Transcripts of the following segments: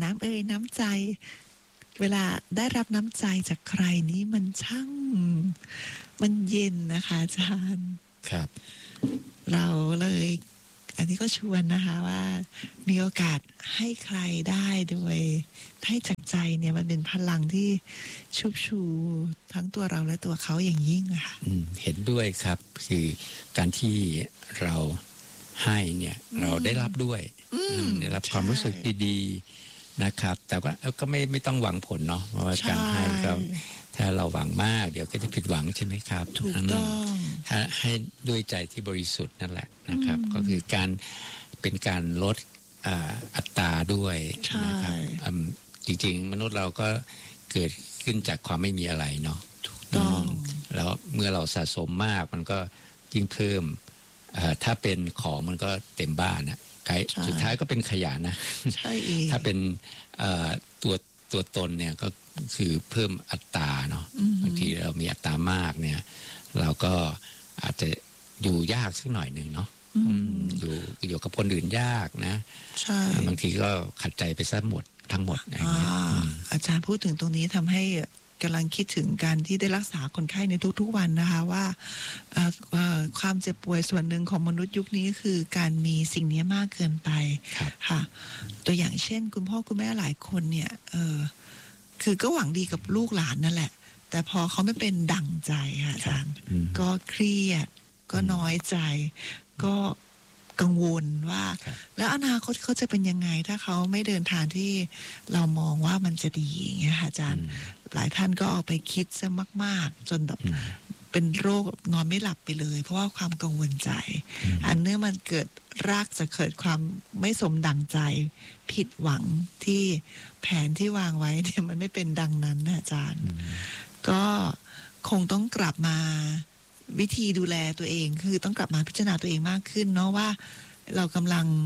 น้ำน้ำใจเวลาได้รับน้ำใจจากใครนี้มันช่างมันเย็นนะคะอาจารย์ครับเราเลยอันนี้ก็ชวนนะคะว่ามีโอกาสให้ใครได้โดยให้จากใจเนี่ยมันเป็นพลังที่ชุบชูทั้งตัวเราและตัวเขาอย่างยิ่งอะค่ะเห็นด้วยครับคือการที่เราให้เนี่ยเราได้รับด้วยได้รับความรู้สึกดีๆนะครับแต่ว่าก็ไม่ต้องหวังผลเนาะเพราะว่าการให้ก็ถ้าเราหวังมากเดี๋ยวก็จะผิดหวังใช่ไหมครับถูกต้องถ้าให้ด้วยใจที่บริสุทธิ์นั่นแหละนะครับก็คือการเป็นการลดอัตราด้วยนะครับจริงๆมนุษย์เราก็เกิดขึ้นจากความไม่มีอะไรเนาะถูกต้องแล้วเมื่อเราสะสมมากมันก็ยิ่งเพิ่มถ้าเป็นของมันก็เต็มบ้านนะสุดท้ายก็เป็นขยะนะใช่ถ้าเป็นตัวตนเนี่ยก็คือเพิ่มอัตราเนาะบางทีเรามีอัตรามากเนี่ยเราก็อาจจะอยู่ยากสักหน่อยหนึ่งเนาะอยู่กับคนอื่นยากนะใช่บางทีก็ขัดใจไปซะหมดทั้งหมดอย่างเงี้ยอาจารย์พูดถึงตรงนี้ทำให้กำลังคิดถึงการที่ได้รักษาคนไข้ในทุกๆวันนะคะว่าความเจ็บป่วยส่วนหนึ่งของมนุษย์ยุคนี้คือการมีสิ่งนี้มากเกินไปค่ะตัวอย่างเช่นคุณพ่อคุณแม่หลายคนเนี่ยคือก็หวังดีกับลูกหลานนั่นแหละแต่พอเขาไม่เป็นดั่งใจค่ะอาจารย์ก็เครียดก็น้อยใจก็กังวลว่าแล้วอนาคตเขาจะเป็นยังไงถ้าเขาไม่เดินทางที่เรามองว่ามันจะดีอย่างเงี้ยค่ะอาจารย์หลายท่านก็เอาไปคิดซะมากๆจนแบบเป็นโรคนอนไม่หลับไปเลยเพราะว่าความกังวลใจอันเนื่องมันเกิดรากจะเกิดความไม่สมดังใจผิดหวังที่แผนที่วางไว้เนี่ยมันไม่เป็นดังนั้นนะอาจารย์ก็คงต้องกลับมาวิธีดูแลตัวเองคือต้องกลับมาพิจารณาตัวเองมากขึ้นเนาะว่าเรากำลัง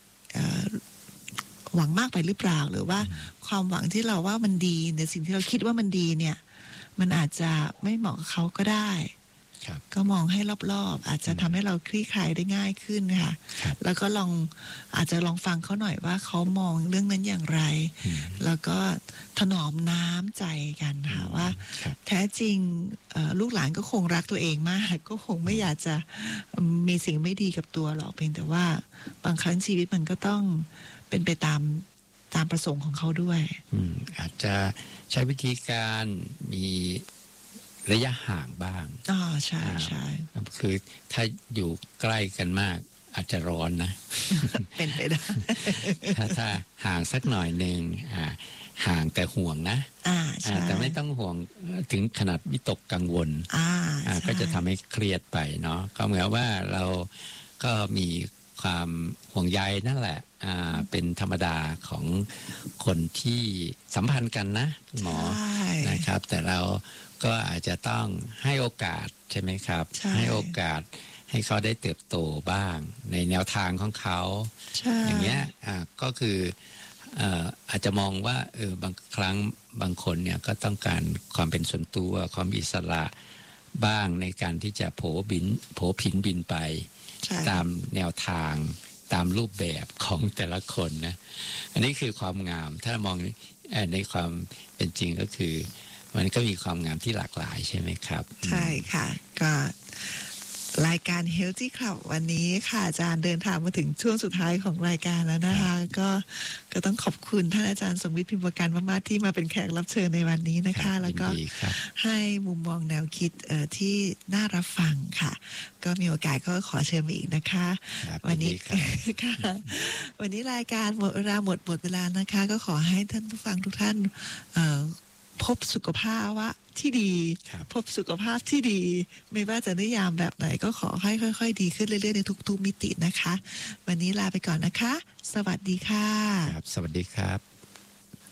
หวังมากไปหรือเปล่าหรือว่าความหวังที่เราว่ามันดีในสิ่งที่เราคิดว่ามันดีเนี่ยมันอาจจะไม่เหมาะกับเขาก็ได้ก็มองให้รอบๆอาจจะทำให้เราคลี่คลายได้ง่ายขึ้นค่ะแล้วก็อาจจะลองฟังเขาหน่อยว่าเขามองเรื่องนั้นอย่างไรแล้วก็ถนอมน้ำใจกันค่ะว่าแท้จริงลูกหลานก็คงรักตัวเองมากก็คงไม่อยากจะมีสิ่งไม่ดีกับตัวหรอกเพียงแต่ว่าบางครั้งชีวิตมันก็ต้องเป็นไปตามประสงค์ของเขาด้วยอาจจะใช้วิธีการมีระยะห่างบ้างใช่ใช่คือถ้าอยู่ใกล้กันมากอาจจะร้อนนะเป็นไปได้ถ้าห่างสักหน่อยหนึ่งห่างแต่ห่วงนะแต่ไม่ต้องห่วงถึงขนาดวิตกกังวลก็จะทำให้เครียดไปเนาะก็เหมือนว่าเราก็มีความห่วงใยนั่นแหละเป็นธรรมดาของคนที่สัมพันธ์กันนะหมอนะครับแต่เราก็อาจจะต้องให้โอกาสใช่ไหมครับให้โอกาสให้เขาได้เติบโตบ้างในแนวทางของเขาอย่างเงี้ยก็คืออาจจะมองว่าบางครั้งบางคนเนี่ยก็ต้องการความเป็นส่วนตัวความอิสระบ้างในการที่จะโผผินบินไปตามแนวทางตามรูปแบบของแต่ละคนนะอันนี้คือความงามถ้ามองในความเป็นจริงก็คือมันก็มีความงามที่หลากหลายใช่ไหมครับใช่ค่ะก็รายการ Healthy Club วันนี้ค่ะอาจารย์เดินทางมาถึงช่วงสุดท้ายของรายการแล้วนะคะก็ต้องขอบคุณท่านอาจารย์สมวิทย์พิมพ์ประกันมากๆที่มาเป็นแขกรับเชิญในวันนี้นะคะแล้วก็ให้มุมมองแนวคิดที่น่ารับฟังค่ะก็มีโอกาสก็ขอเชิญมาอีกนะคะวันนี้ค่ะวันนี้รายการหมดเวลานะคะก็ขอให้ท่านผู้ฟังทุกท่านพบสุขภาพที่ดีพบสุขภาพที่ดีไม่ว่าจะนิยามแบบไหนก็ขอให้ค่อยๆดีขึ้นเรื่อยๆในทุกๆมิตินะคะวันนี้ลาไปก่อนนะคะสวัสดีค่ะครับสวัสดีครับ